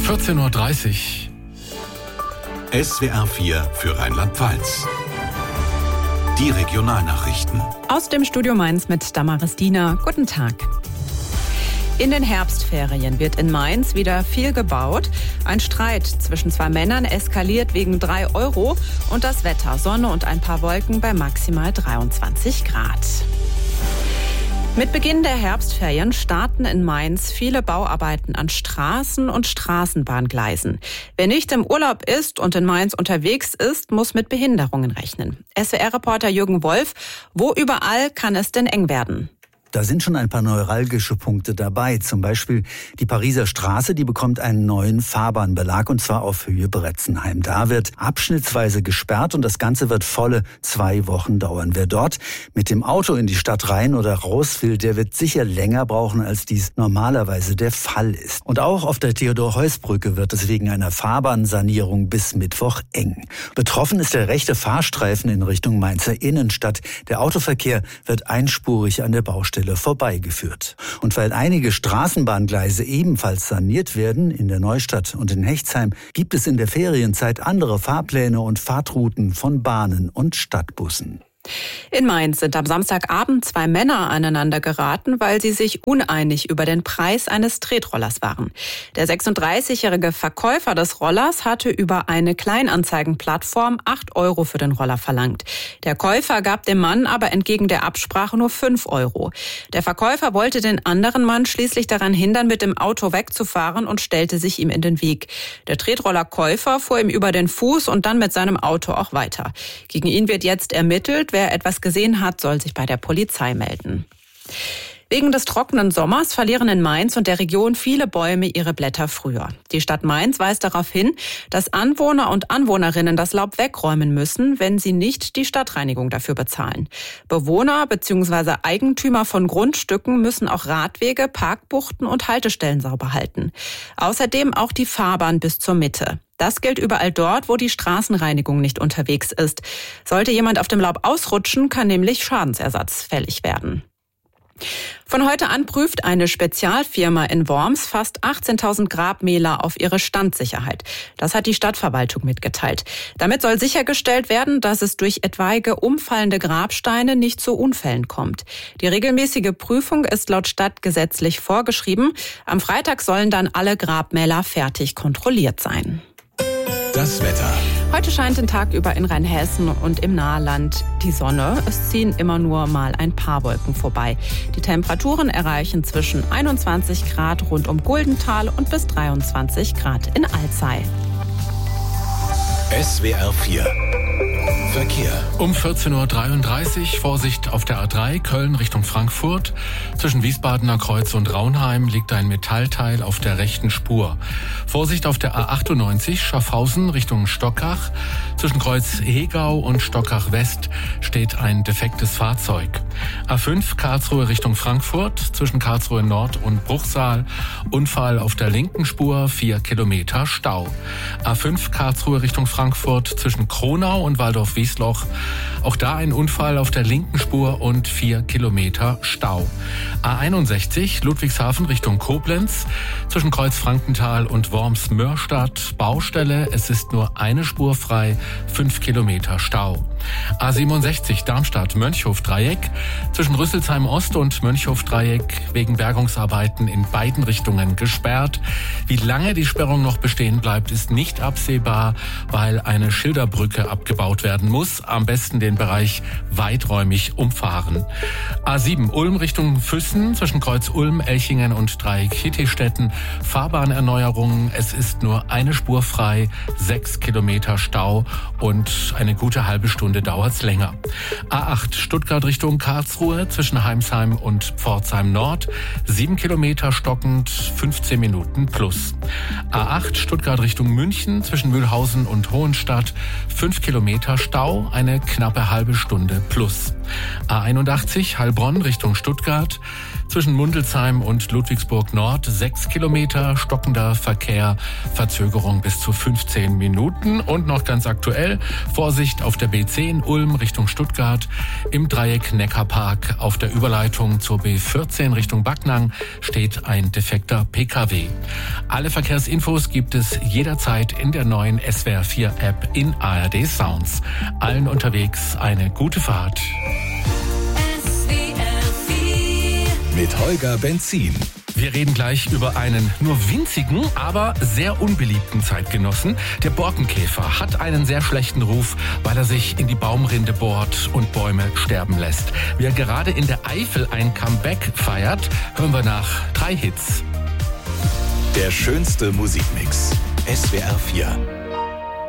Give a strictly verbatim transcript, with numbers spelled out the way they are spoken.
vierzehn Uhr dreißig. S W R vier für Rheinland-Pfalz. Die Regionalnachrichten. Aus dem Studio Mainz mit Damaris Diener. Guten Tag. In den Herbstferien wird in Mainz wieder viel gebaut. Ein Streit zwischen zwei Männern eskaliert wegen drei Euro. Und das Wetter, Sonne und ein paar Wolken bei maximal dreiundzwanzig Grad. Mit Beginn der Herbstferien starten in Mainz viele Bauarbeiten an Straßen und Straßenbahngleisen. Wer nicht im Urlaub ist und in Mainz unterwegs ist, muss mit Behinderungen rechnen. S W R-Reporter Jürgen Wolf, wo überall kann es denn eng werden? Da sind schon ein paar neuralgische Punkte dabei. Zum Beispiel die Pariser Straße, die bekommt einen neuen Fahrbahnbelag und zwar auf Höhe Bretzenheim. Da wird abschnittsweise gesperrt und das Ganze wird volle zwei Wochen dauern. Wer dort mit dem Auto in die Stadt rein oder raus will, der wird sicher länger brauchen, als dies normalerweise der Fall ist. Und auch auf der Theodor-Heuss-Brücke wird es wegen einer Fahrbahnsanierung bis Mittwoch eng. Betroffen ist der rechte Fahrstreifen in Richtung Mainzer Innenstadt. Der Autoverkehr wird einspurig an der Baustelle vorbeigeführt. Und weil einige Straßenbahngleise ebenfalls saniert werden, in der Neustadt und in Hechtsheim, gibt es in der Ferienzeit andere Fahrpläne und Fahrtrouten von Bahnen und Stadtbussen. In Mainz sind am Samstagabend zwei Männer aneinander geraten, weil sie sich uneinig über den Preis eines Tretrollers waren. Der sechsunddreißigjährige Verkäufer des Rollers hatte über eine Kleinanzeigenplattform acht Euro für den Roller verlangt. Der Käufer gab dem Mann aber entgegen der Absprache nur fünf Euro. Der Verkäufer wollte den anderen Mann schließlich daran hindern, mit dem Auto wegzufahren und stellte sich ihm in den Weg. Der Tretrollerkäufer fuhr ihm über den Fuß und dann mit seinem Auto auch weiter. Gegen ihn wird jetzt ermittelt. Wer etwas gesehen hat, soll sich bei der Polizei melden. Wegen des trockenen Sommers verlieren in Mainz und der Region viele Bäume ihre Blätter früher. Die Stadt Mainz weist darauf hin, dass Anwohner und Anwohnerinnen das Laub wegräumen müssen, wenn sie nicht die Stadtreinigung dafür bezahlen. Bewohner bzw. Eigentümer von Grundstücken müssen auch Radwege, Parkbuchten und Haltestellen sauber halten. Außerdem auch die Fahrbahn bis zur Mitte. Das gilt überall dort, wo die Straßenreinigung nicht unterwegs ist. Sollte jemand auf dem Laub ausrutschen, kann nämlich Schadensersatz fällig werden. Von heute an prüft eine Spezialfirma in Worms fast achtzehntausend Grabmäler auf ihre Standsicherheit. Das hat die Stadtverwaltung mitgeteilt. Damit soll sichergestellt werden, dass es durch etwaige umfallende Grabsteine nicht zu Unfällen kommt. Die regelmäßige Prüfung ist laut Stadt gesetzlich vorgeschrieben. Am Freitag sollen dann alle Grabmäler fertig kontrolliert sein. Das Wetter. Heute scheint den Tag über in Rheinhessen und im Naheland die Sonne. Es ziehen immer nur mal ein paar Wolken vorbei. Die Temperaturen erreichen zwischen einundzwanzig Grad rund um Guldenthal und bis dreiundzwanzig Grad in Alzey. S W R vier. Verkehr. Um vierzehn Uhr dreiunddreißig, Vorsicht auf der A drei, Köln Richtung Frankfurt. Zwischen Wiesbadener Kreuz und Raunheim liegt ein Metallteil auf der rechten Spur. Vorsicht auf der A achtundneunzig, Schaffhausen Richtung Stockach. Zwischen Kreuz Hegau und Stockach West steht ein defektes Fahrzeug. A fünf, Karlsruhe Richtung Frankfurt. Zwischen Karlsruhe Nord und Bruchsal. Unfall auf der linken Spur, vier Kilometer Stau. A fünf, Karlsruhe Richtung Frankfurt. Zwischen Kronau und Waldorf-Wiesloch. Auch da ein Unfall auf der linken Spur und vier Kilometer Stau. A einundsechzig, Ludwigshafen Richtung Koblenz. Zwischen Kreuz Frankenthal und Worms-Mörstadt Baustelle. Es ist nur eine Spur frei, fünf Kilometer Stau. A siebenundsechzig, Darmstadt-Mönchhof-Dreieck. Zwischen Rüsselsheim Ost und Mönchhof-Dreieck wegen Bergungsarbeiten in beiden Richtungen gesperrt. Wie lange die Sperrung noch bestehen bleibt, ist nicht absehbar, weil eine Schilderbrücke abgebaut werden muss. Am besten den Bereich weiträumig umfahren. A sieben, Ulm Richtung Füssen. Zwischen Kreuz Ulm, Elchingen und Dreieck Hittistetten. Fahrbahnerneuerungen. Es ist nur eine Spur frei, sechs Kilometer Stau und eine gute halbe Stunde dauert's länger. A acht, Stuttgart Richtung Karlsruhe. Zwischen Heimsheim und Pforzheim Nord. sieben Kilometer stockend, fünfzehn Minuten plus. A acht, Stuttgart Richtung München. Zwischen Mühlhausen und Hohenstadt. fünf Kilometer Stau, eine knappe halbe Stunde plus. A einundachtzig, Heilbronn Richtung Stuttgart. Zwischen Mundelsheim und Ludwigsburg Nord sechs Kilometer, stockender Verkehr, Verzögerung bis zu fünfzehn Minuten. Und noch ganz aktuell, Vorsicht auf der B zehn Ulm Richtung Stuttgart, im Dreieck Neckarpark auf der Überleitung zur B vierzehn Richtung Backnang steht ein defekter P K W. Alle Verkehrsinfos gibt es jederzeit in der neuen S W R vier App in A R D Sounds. Allen unterwegs eine gute Fahrt. Mit Holger Benzin. Wir reden gleich über einen nur winzigen, aber sehr unbeliebten Zeitgenossen. Der Borkenkäfer hat einen sehr schlechten Ruf, weil er sich in die Baumrinde bohrt und Bäume sterben lässt. Wie er gerade in der Eifel ein Comeback feiert, hören wir nach drei Hits. Der schönste Musikmix. S W R vier.